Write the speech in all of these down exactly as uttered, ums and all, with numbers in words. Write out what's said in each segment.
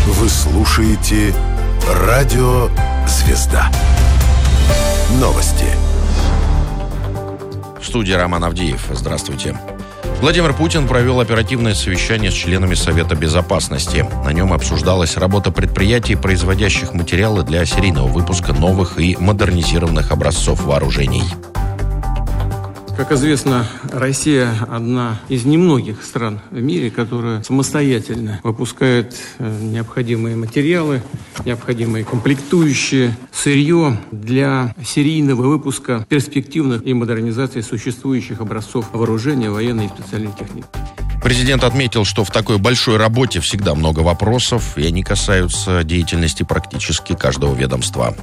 Вы слушаете Радио Звезда. Новости. В студии Роман Авдеев. Здравствуйте. Владимир Путин провел оперативное совещание с членами Совета Безопасности. На нем обсуждалась работа предприятий, производящих материалы для серийного выпуска новых и модернизированных образцов вооружений. Как известно, Россия одна из немногих стран в мире, которая самостоятельно выпускает необходимые материалы, необходимые комплектующие, сырье для серийного выпуска перспективных и модернизации существующих образцов вооружения, военной и специальной техники. Президент отметил, что в такой большой работе всегда много вопросов, и они касаются деятельности практически каждого ведомства.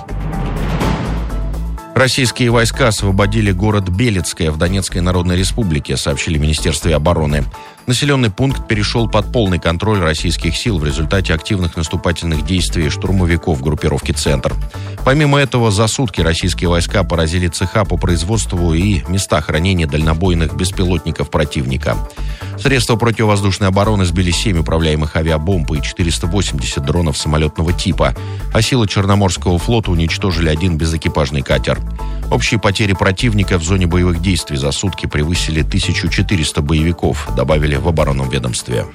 Российские войска освободили город Белецкое в Донецкой Народной Республике, сообщили в Министерстве обороны. Населенный пункт перешел под полный контроль российских сил в результате активных наступательных действий штурмовиков группировки «Центр». Помимо этого, за сутки российские войска поразили цеха по производству и места хранения дальнобойных беспилотников противника. Средства противовоздушной обороны сбили семь управляемых авиабомб и четыреста восемьдесят дронов самолетного типа, а силы Черноморского флота уничтожили один безэкипажный катер. Общие потери противника в зоне боевых действий за сутки превысили тысячу четыреста боевиков, добавили в оборонном ведомстве.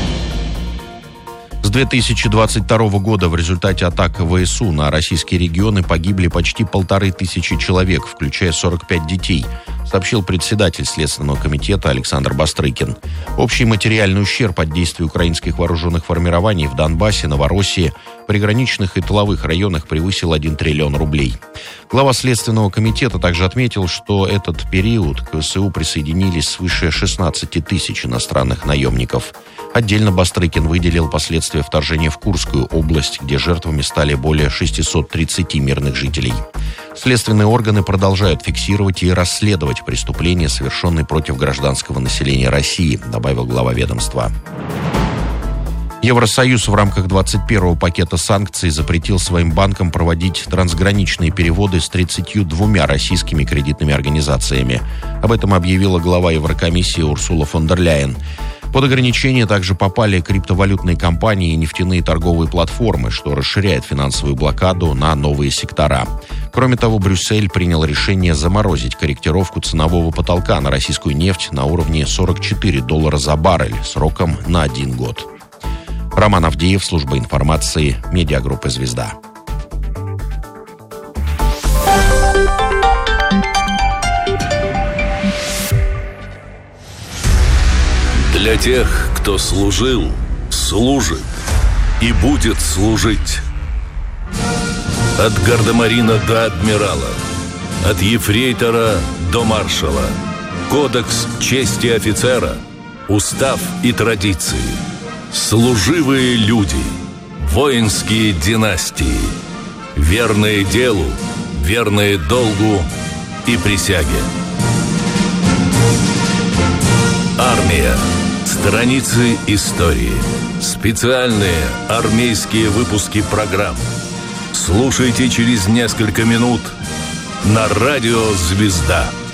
С две тысячи двадцать второго года в результате атак ВСУ на российские регионы погибли почти полторы тысячи человек, включая сорок пять детей, сообщил председатель Следственного комитета Александр Бастрыкин. Общий материальный ущерб от действий украинских вооруженных формирований в Донбассе, Новороссии, приграничных и тыловых районах превысил один триллион рублей. Глава Следственного комитета также отметил, что этот период к ВСУ присоединились свыше шестнадцати тысяч иностранных наемников. Отдельно Бастрыкин выделил последствия вторжения в Курскую область, где жертвами стали более шестисот тридцати мирных жителей. Следственные органы продолжают фиксировать и расследовать преступления, совершенные против гражданского населения России, добавил глава ведомства. Евросоюз в рамках двадцать первого пакета санкций запретил своим банкам проводить трансграничные переводы с тридцатью двумя российскими кредитными организациями. Об этом объявила глава Еврокомиссии Урсула фон дер Ляйен. Под ограничения также попали криптовалютные компании и нефтяные торговые платформы, что расширяет финансовую блокаду на новые сектора. Кроме того, Брюссель принял решение заморозить корректировку ценового потолка на российскую нефть на уровне сорок четыре доллара за баррель сроком на один год. Роман Авдеев, служба информации, медиагруппы «Звезда». Для тех, кто служил, служит и будет служить. От гардемарина до адмирала, от ефрейтора до маршала. Кодекс чести офицера, устав и традиции. Служивые люди, воинские династии. Верные делу, верные долгу и присяге. Армия. Страницы истории. Специальные армейские выпуски программ. Слушайте через несколько минут на радио «Звезда».